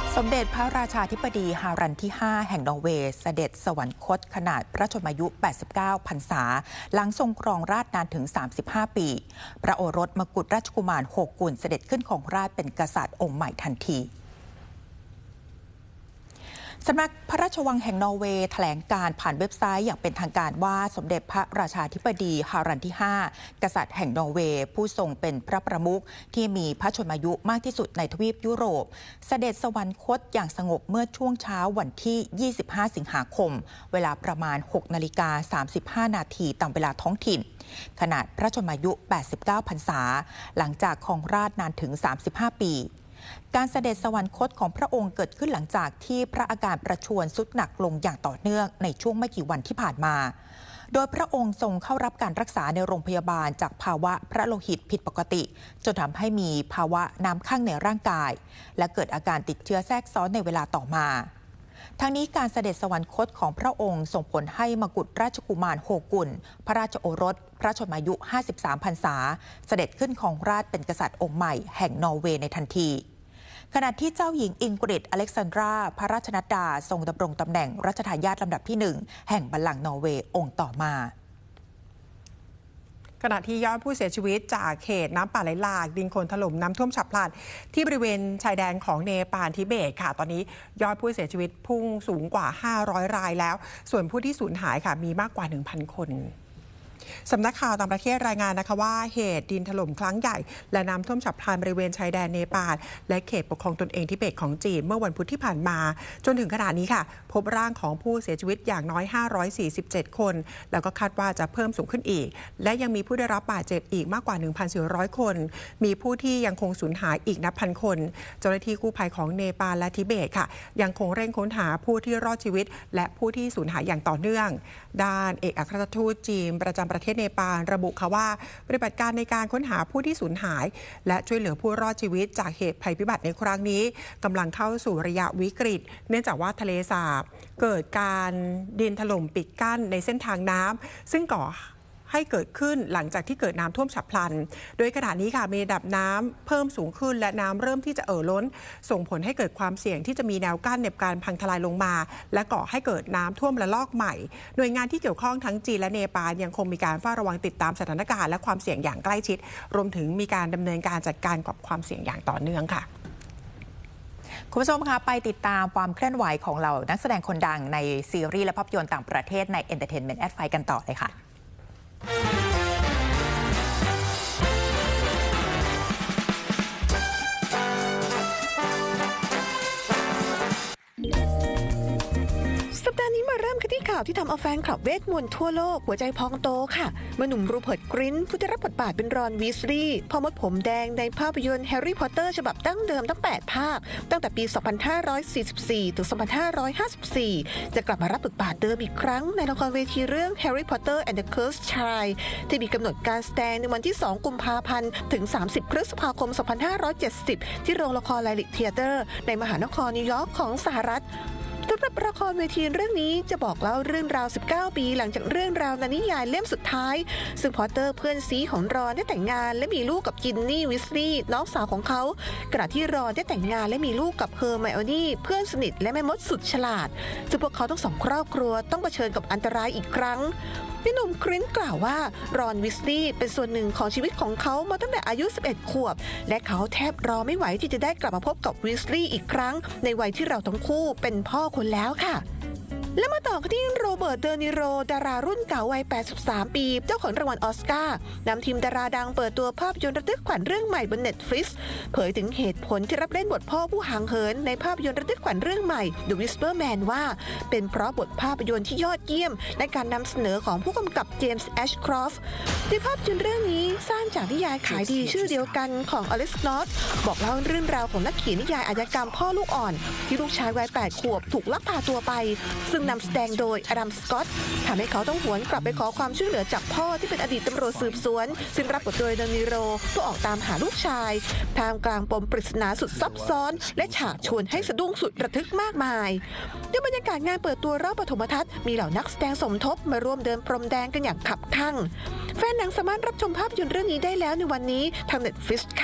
สมเด็จพระราชาธิบดีฮารันที่ 5 แห่งนอร์เวย์เสด็จสวรรคตขนาดพระชนมายุ 89 พรรษาหลังทรงครองราชย์นานถึง 35 ปี พระโอรสมกุฎราชกุมาร 6 กุลเสด็จขึ้นครองราชย์เป็นกษัตริย์องค์ใหม่ทันทีสำนักพระราชวังแห่งนอร์เวย์แถลงการผ่านเว็บไซต์อย่างเป็นทางการว่าสมเด็จพระราชาธิบดีฮารันที่ 5 กษัตริย์แห่งนอร์เวย์ผู้ทรงเป็นพระประมุขที่มีพระชนมายุมากที่สุดในทวีปยุโรปเสด็จสวรรคตอย่างสงบเมื่อช่วงเช้าวันที่ 25 สิงหาคมเวลาประมาณ 6:35 นาทีตามเวลาท้องถิ่นขนาดพระชนมายุ 89 พรรษาหลังจากครองราชย์นานถึง 35 ปีการเสด็จสวรรคตของพระองค์เกิดขึ้นหลังจากที่พระอาการประชวรทรุดหนักลงอย่างต่อเนื่องในช่วงไม่กี่วันที่ผ่านมาโดยพระองค์ทรงเข้ารับการรักษาในโรงพยาบาลจากภาวะพระโลหิตผิดปกติจนทำให้มีภาวะน้ำข้างในร่างกายและเกิดอาการติดเชื้อแทรกซ้อนในเวลาต่อมาทั้งนี้การเสด็จสวรรคตของพระองค์ส่งผลให้มกุฎราชกุมาร 6 กุลพระราชโอรสพระชนมายุ 53 พรรษาเสด็จขึ้นครองราชย์เป็นกษัตริย์องค์ใหม่แห่งนอร์เวย์ในทันทีขณะที่เจ้าหญิงอิงกริดอเล็กซานดราพระราชนัดดาทรงดำรงตำแหน่งรัชทายาทลำดับที่ 1 แห่งบัลลังก์นอร์เวย์องค์ต่อมาขณะที่ยอดผู้เสียชีวิตจากเหตุน้ำป่าไหลหลากดินโคลนถล่มน้ำท่วมฉับพลันที่บริเวณชายแดนของเนปาลทิเบตค่ะตอนนี้ยอดผู้เสียชีวิตพุ่งสูงกว่า500รายแล้วส่วนผู้ที่สูญหายค่ะมีมากกว่า 1,000 คนสำนักข่าวต่างประเทศรายงานนะคะว่าเหตุดินถล่มครั้งใหญ่และน้ำท่วมฉับพลันบริเวณชายแดนเนปาลและเขตปกครองตนเองทิเบตของจีนเมื่อวันพุธที่ผ่านมาจนถึงขณะนี้ค่ะพบร่างของผู้เสียชีวิตอย่างน้อย547คนแล้วก็คาดว่าจะเพิ่มสูงขึ้นอีกและยังมีผู้ได้รับบาดเจ็บอีกมากกว่า 1,400 คนมีผู้ที่ยังคงสูญหายอีกนับพันคนเจ้าหน้าที่กู้ภัยของเนปาลและทิเบตค่ะยังคงเร่งค้นหาผู้ที่รอดชีวิตและผู้ที่สูญหายอย่างต่อเนื่องด้านเอกอัครราชทูตจีนประจำประเทศเนปาลระบุค่ะว่าปฏิบัติการในการค้นหาผู้ที่สูญหายและช่วยเหลือผู้รอดชีวิตจากเหตุภัยพิบัติในครั้งนี้กำลังเข้าสู่ระยะวิกฤตเนื่องจากว่าทะเลสาบเกิดการดินถล่มปิดกั้นในเส้นทางน้ำซึ่งก่อให้เกิดขึ้นหลังจากที่เกิดน้ำท่วมฉับพลันโดยขณะนี้ค่ะมีระดับน้ำเพิ่มสูงขึ้นและน้ำเริ่มที่จะล้นส่งผลให้เกิดความเสี่ยงที่จะมีแนวกั้นในการพังทลายลงมาและก่อให้เกิดน้ำท่วมระลอกใหม่หน่วยงานที่เกี่ยวข้องทั้งจีนและเนปาลยังคงมีการเฝ้าระวังติดตามสถานการณ์และความเสี่ยงอย่างใกล้ชิดรวมถึงมีการดำเนินการจัดการกับความเสี่ยงอย่างต่อเนื่องค่ะคุณผู้ชมคะไปติดตามความเคลื่อนไหวของเหล่านักแสดงคนดังในซีรีส์และภาพยนตร์ต่างประเทศใน Entertainment at 5 กันต่อเลยค่ะสัปดาห์นี้มาเริ่มกันที่ข่าวที่ทำเอาแฟนคลับเวทมนต์ทั่วโลกหัวใจพองโตค่ะเมื่อหนุ่มรูเพิร์ต กรินท์ผู้ได้รับบทบาทเป็นรอน วีสลีย์พ่อมดผมแดงในภาพยนตร์แฮร์รี่พอตเตอร์ฉบับดั้งเดิมทั้ง8ภาคตั้งแต่ปี 2544 ถึง 2554 จะกลับมารับบทบาทเดิมอีกครั้งในละครเวทีเรื่อง Harry Potter and the Cursed Child ที่มีกำหนดการแสดงในวันที่ 2 กุมภาพันธ์ถึง 30 พฤษภาคม 2570 ที่โรงละครไลลิกเธียเตอร์ในมหานครนิวยอร์กของสหรัฐสำหรับละครเวทีเรื่องนี้จะบอกเล่าเรื่องราว 19 ปีหลังจากเรื่องราวในนิยายเล่มสุดท้ายซึ่งพอตเตอร์เพื่อนซีของรอนได้แต่งงานและมีลูกกับจินนี่ วีสลีย์น้องสาวของเขาขณะที่รอนได้แต่งงานและมีลูกกับเฮอร์ไมโอนี่เพื่อนสนิทและแม่มดสุดฉลาดซึ่งพวกเขาทั้งสองครอบครัวต้องเผชิญกับอันตรายอีกครั้งพี่หนุ่มครินท์กล่าวว่ารอน วีสลีย์เป็นส่วนหนึ่งของชีวิตของเขามาตั้งแต่อายุ 11 ขวบและเขาแทบรอไม่ไหวที่จะได้กลับมาพบกับวีสลีย์อีกครั้งในวัยที่เราทั้งคู่เป็นพ่อคนแล้วค่ะและมาต่อกันที่โรเบิร์ต เดนิโรดารารุ่นเก่าวัย 83 ปีเจ้าของรางวัลออสการ์นำทีมดาราดังเปิดตัวภาพยนตร์ระทึกขวัญเรื่องใหม่บน Netflix เผยถึงเหตุผลที่รับเล่นบทพ่อผู้ห่างเหินในภาพยนตร์ระทึกขวัญเรื่องใหม่ The Whisper Man ว่าเป็นเพราะบทภาพยนตร์ที่ยอดเยี่ยมและการนำเสนอของผู้กำกับเจมส์แอชครอฟต์โดยภาพยนตร์เรื่องนี้สร้างจากนิยายขายดีชื่อเดียวกันของอลิส นอตบอกเล่าเรื่องราวของนักเขียนนิยายอาชญากรรมพ่อลูกอ่อนที่ลูกชายวัย 8 ขวบถูกลักพาตัวไปซึ่งนำแสดงโดยอดัม สกอตต์ทำให้เขาต้องหวนกลับไปขอความช่วยเหลือจากพ่อที่เป็นอดีตตำรวจสืบสวนซึ่งรับบทโดยเดนิโรเพื่อออกตามหาลูกชายท่ามกลางปมปริศนาสุดซับซ้อนและฉากชวนให้สะดุ้งสุดระทึกมากมายด้วยบรรยากาศงานเปิดตัวรอบปฐมทัศน์มีเหล่านักแสดงสมทบมาร่วมเดินพรมแดงกันอย่างขับคั่งแฟนหนังสามารถรับชมภาพยนตร์เรื่องนี้ได้แล้วในวันนี้ทาง Netflix